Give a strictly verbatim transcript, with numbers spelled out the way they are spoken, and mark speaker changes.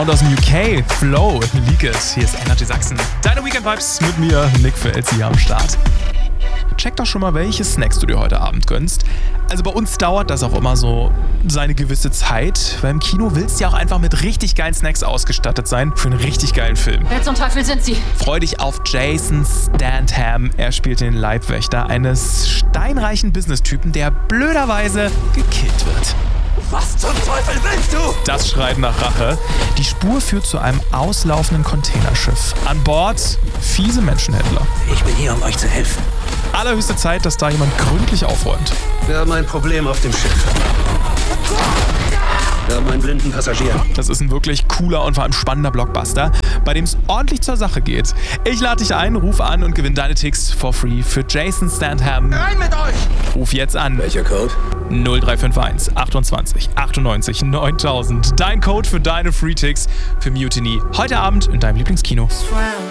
Speaker 1: Und aus dem U K, Flow, Leak It. Hier ist Energy Sachsen. Deine Weekend Vibes mit mir, Nick Fels, hier am Start. Check doch schon mal, welche Snacks du dir heute Abend gönnst. Also bei uns dauert das auch immer so seine gewisse Zeit, weil im Kino willst du ja auch einfach mit richtig geilen Snacks ausgestattet sein für einen richtig geilen Film.
Speaker 2: Wer zum Teufel sind Sie?
Speaker 1: Freu dich auf Jason Statham. Er spielt den Leibwächter eines steinreichen Business-Typen, der blöderweise gekillt wird.
Speaker 3: Was zum Teufel willst du?
Speaker 1: Das schreit nach Rache. Die Spur führt zu einem auslaufenden Containerschiff. An Bord fiese Menschenhändler.
Speaker 3: Ich bin hier, um euch zu helfen.
Speaker 1: Allerhöchste Zeit, dass da jemand gründlich aufräumt.
Speaker 3: Wir haben ein Problem auf dem Schiff. Wir haben einen blinden Passagier.
Speaker 1: Das ist ein wirklich cooler und vor allem spannender Blockbuster, bei dem es ordentlich zur Sache geht. Ich lade dich ein, ruf an und gewinn deine Ticks for free für Jason Statham.
Speaker 3: Rein mit euch!
Speaker 1: Ruf jetzt an.
Speaker 3: Welcher Code?
Speaker 1: null drei fünf eins achtundzwanzig achtundneunzig neuntausend. Dein Code für deine Free Ticks für Mutiny. Heute Abend in deinem Lieblingskino.